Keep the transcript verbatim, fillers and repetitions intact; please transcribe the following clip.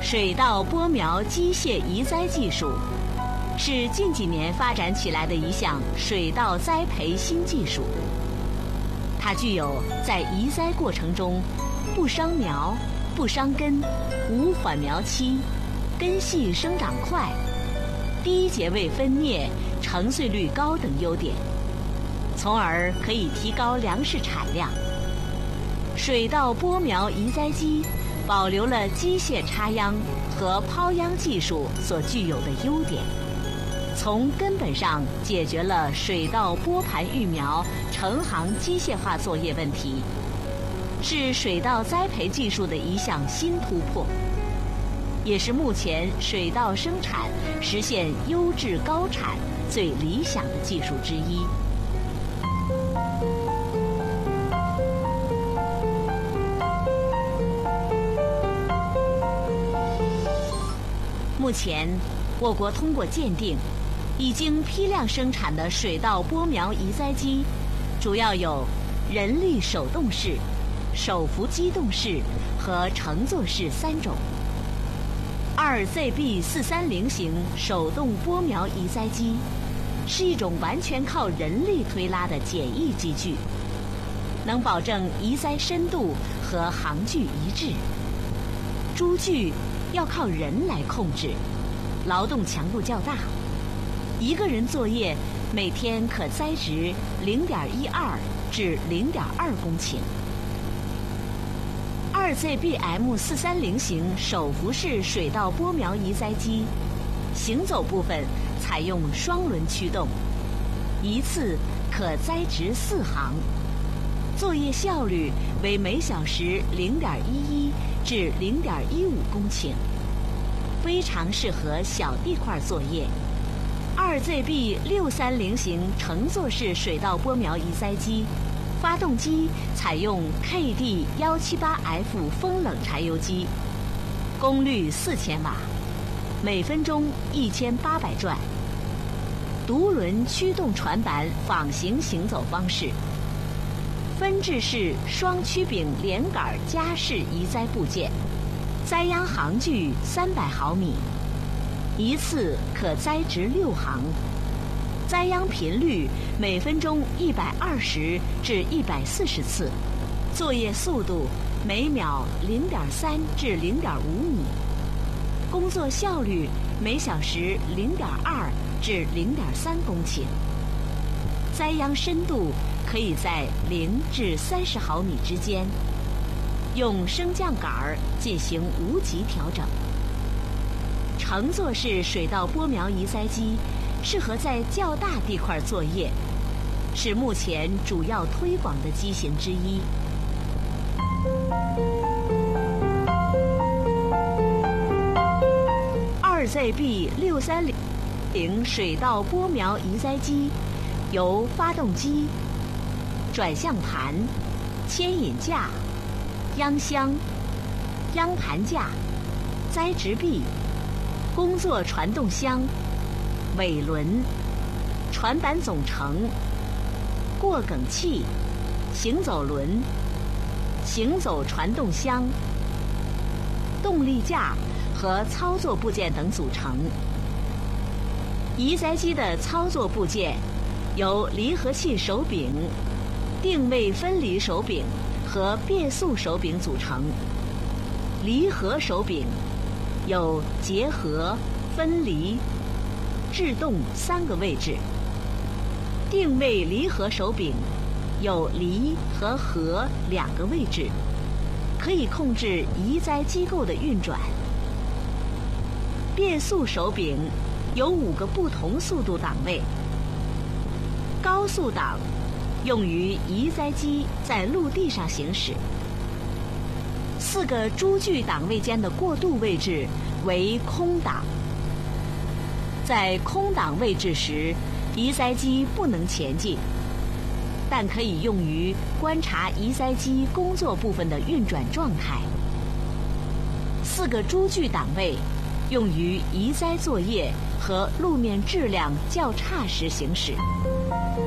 水稻播苗机械移栽技术是近几年发展起来的一项水稻栽培新技术。它具有在移栽过程中不伤苗、不伤根、无缓苗期、根系生长快、低节位分蘖、成穗率高等优点，从而可以提高粮食产量。水稻播苗移栽机保留了机械插秧和抛秧技术所具有的优点，从根本上解决了水稻播盘育苗成行机械化作业问题，是水稻栽培技术的一项新突破，也是目前水稻生产实现优质高产最理想的技术之一。目前，我国通过鉴定，已经批量生产的水稻播苗移栽机，主要有人力手动式、手扶机动式和乘坐式三种。二 Z B 四三零型手动播苗移栽机是一种完全靠人力推拉的简易机具，能保证移栽深度和行距一致。株距要靠人来控制，劳动强度较大，一个人作业每天可栽植零点一二至零点二公顷。二 Z B M 四三零型手扶式水稻播苗移栽机，行走部分采用双轮驱动，一次可栽植四行，作业效率为每小时零点一一至零点一五公顷，非常适合小地块作业。二 Z B 六三零型乘坐式水稻播苗移栽机，发动机采用 K D 一七八 F 风冷柴油机，功率四千瓦，每分钟一千八百转，独轮驱动传板纺形行走方式，分制式双曲柄连杆夹式移栽部件，栽秧行距三百毫米，一次可栽植六行，栽秧频率每分钟一百二十至一百四十次，作业速度每秒零点三至零点五米，工作效率每小时零点二至零点三公顷，栽秧深度可以在零至三十毫米之间，用升降杆儿进行无级调整。乘坐式水稻播苗移栽机适合在较大地块作业，是目前主要推广的机型之一。二 Z B 六三零水稻播苗移栽机由发动机、转向盘、牵引架、秧箱、秧盘架、栽植臂、工作传动箱、尾轮、传板总成、过梗器、行走轮、行走传动箱、动力架和操作部件等组成。移栽机的操作部件由离合器手柄、定位分离手柄和变速手柄组成。离合手柄有结合、分离、制动三个位置。定位离合手柄有离和合两个位置，可以控制移栽机构的运转。变速手柄有五个不同速度档位。高速档用于移栽机在陆地上行驶。四个株距档位间的过渡位置为空档。在空档位置时，移栽机不能前进，但可以用于观察移栽机工作部分的运转状态。四个株距档位用于移栽作业和路面质量较差时行驶。